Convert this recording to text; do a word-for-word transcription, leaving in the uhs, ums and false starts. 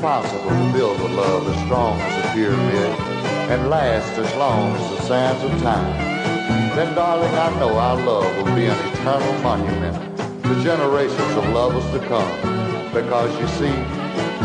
impossible to build a love as strong as a pyramid and last as long as the sands of time, then, darling, I know our love will be an eternal monument to generations of lovers to come. Because, you see,